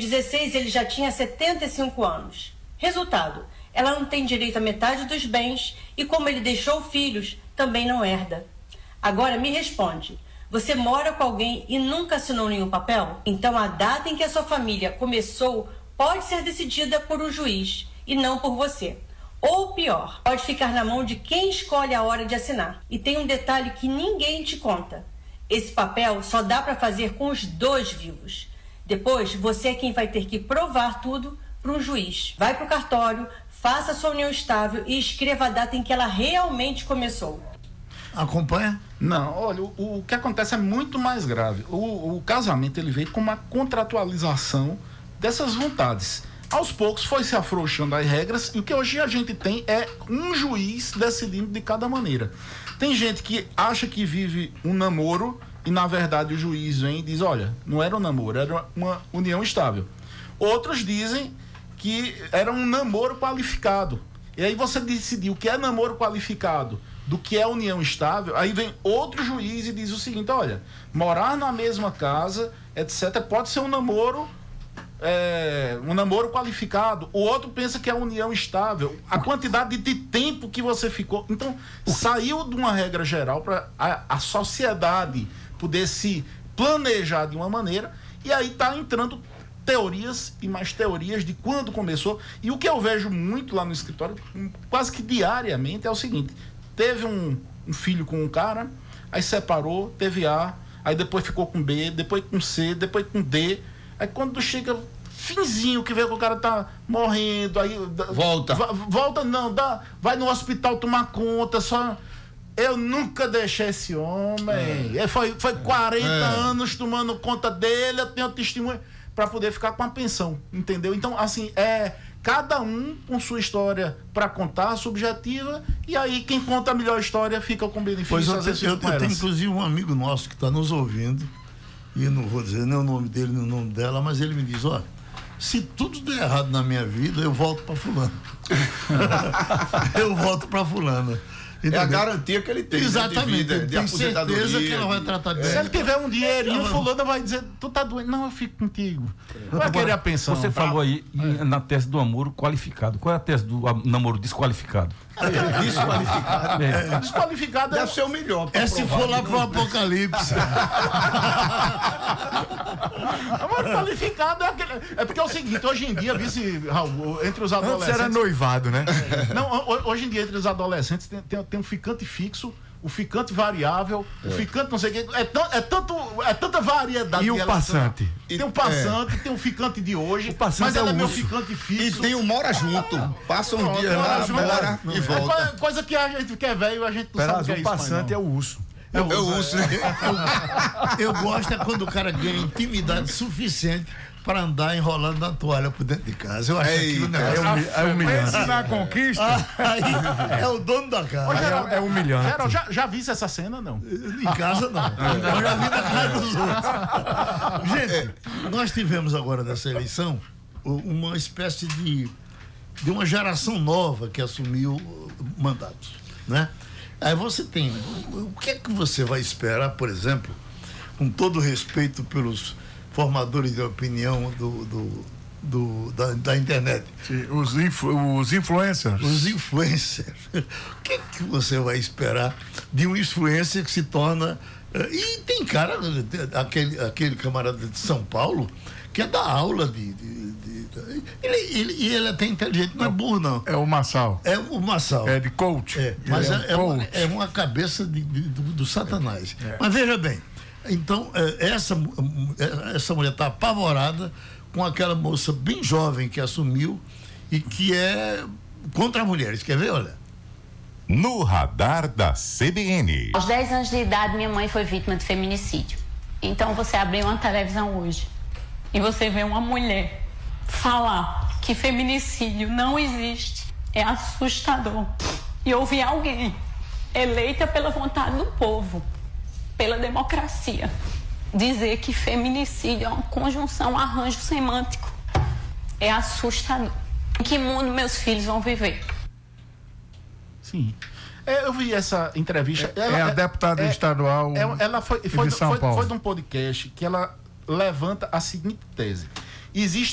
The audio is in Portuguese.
16 ele já tinha 75 anos. Resultado, ela não tem direito à metade dos bens e como ele deixou filhos, também não herda. Agora me responde, você mora com alguém e nunca assinou nenhum papel? Então a data em que a sua família começou pode ser decidida por um juiz e não por você. Ou pior, pode ficar na mão de quem escolhe a hora de assinar. E tem um detalhe que ninguém te conta. Esse papel só dá para fazer com os dois vivos. Depois, você é quem vai ter que provar tudo para um juiz. Vai para o cartório, faça a sua união estável e escreva a data em que ela realmente começou. Acompanha? Não, olha, o que acontece é muito mais grave. O casamento, ele veio com uma contratualização dessas vontades. Aos poucos foi se afrouxando as regras e o que hoje a gente tem é um juiz decidindo de cada maneira. Tem gente que acha que vive um namoro e na verdade o juiz vem e diz, olha, não era um namoro, era uma união estável. Outros dizem que era um namoro qualificado. E aí você decidiu o que é namoro qualificado do que é união estável, aí vem outro juiz e diz o seguinte, olha, morar na mesma casa, etc, pode ser um namoro qualificado. O outro pensa que é união estável. A quantidade de tempo que você ficou. Então, saiu de uma regra geral para a sociedade poder se planejar de uma maneira, e aí está entrando teorias e mais teorias de quando começou. E o que eu vejo muito lá no escritório, quase que diariamente, é o seguinte: teve um filho com um cara, aí separou, teve A, aí depois ficou com B, depois com C, depois com D. Aí quando chega finzinho que vê que o cara tá morrendo, aí volta não, vai no hospital tomar conta, só eu nunca deixei esse homem. Foi 40 anos tomando conta dele, eu tenho testemunho para poder ficar com a pensão, entendeu? Então, assim, cada um com sua história para contar, subjetiva, e aí quem conta a melhor história fica com benefício. Pois eu tenho inclusive um amigo nosso que está nos ouvindo, e não vou dizer nem o nome dele nem o nome dela, mas ele me diz, ó, se tudo der errado na minha vida, eu volto para fulano. Eu volto para fulano. Entendeu? É a garantia que ele tem. Exatamente, de aposentadoria. Certeza que ela vai tratar bem. Se ele tiver um dinheirinho, fulano vai dizer, tu tá doente. Não, eu fico contigo. Vai querer a pensão. Você falou aí na tese do namoro qualificado. Qual é a tese do namoro desqualificado? Desqualificado. Desqualificado deve ser o melhor. Se for lá pro Apocalipse. Namoro qualificado é porque é o seguinte, hoje em dia, Raul, entre os adolescentes. Antes era noivado, né? Não, hoje em dia, entre os adolescentes, tem um ficante fixo, o ficante variável, o ficante não sei o que. É tanta variedade. E o passante? Tem um passante, tem um ficante de hoje, mas ele é meu ficante fixo. E tem um mora junto. Passa um dia lá, mora e volta. Coisa que a gente quer velho, a gente não sabe o que é isso. O passante é o urso. É o urso, né? Eu gosto quando o cara ganha intimidade suficiente para andar enrolando na toalha por dentro de casa. Eu acho aquilo é humilhante. Pense na conquista. Aí é o dono da casa. É humilhante. Geral, já visse essa cena, não? Em casa, não. Eu já vi na casa dos outros. Gente, nós tivemos agora nessa eleição uma espécie de uma geração nova que assumiu mandatos, né? Aí você tem... O que é que você vai esperar, por exemplo, com todo respeito pelos formadores de opinião da internet? Os influencers. Os influencers. O que é que você vai esperar de um influencer que se torna... E tem cara, aquele camarada de São Paulo, que é da aula ele é até inteligente, não é burro, não. É o Massal. É o Massal. É de coach. Mas é uma cabeça do Satanás. Mas veja bem, então, essa mulher está apavorada com aquela moça bem jovem que assumiu e que é contra as mulheres. Quer ver? Olha. No radar da CBN. Aos 10 anos de idade, minha mãe foi vítima de feminicídio. Então, você abriu uma televisão hoje e você vê uma mulher falar que feminicídio não existe. É assustador. E ouvir alguém eleita pela vontade do povo, pela democracia, dizer que feminicídio é uma conjunção, um arranjo semântico, é assustador. Em que mundo meus filhos vão viver? Sim. Eu vi essa entrevista. A deputada estadual ela foi de São Paulo. Foi de um podcast que ela levanta a seguinte tese: existe